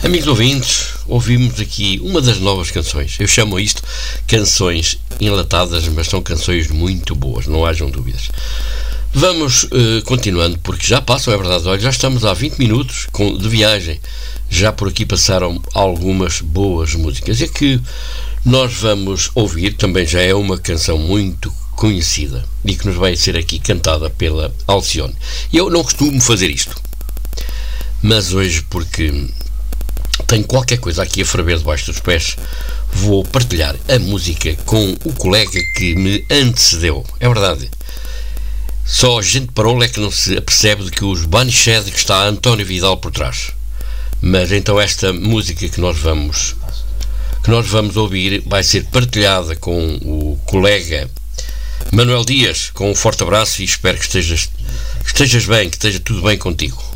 Amigos ouvintes, ouvimos aqui uma das novas canções. Eu chamo isto canções enlatadas, mas são canções muito boas, não hajam dúvidas. Vamos continuando, porque já passam, é verdade, olha, já estamos há 20 minutos de viagem. Já por aqui passaram algumas boas músicas. E a que nós vamos ouvir também já é uma canção muito conhecida e que nos vai ser aqui cantada pela Alcione. Eu não costumo fazer isto, mas hoje, porque tenho qualquer coisa aqui a ferver debaixo dos pés, vou partilhar a música com o colega que me antecedeu. É verdade. Só a gente parola é que não se apercebe de que os Banished, que está António Vidal por trás. Mas então esta música que nós vamos ouvir vai ser partilhada com o colega Manuel Dias, com um forte abraço e espero que estejas bem, que esteja tudo bem contigo.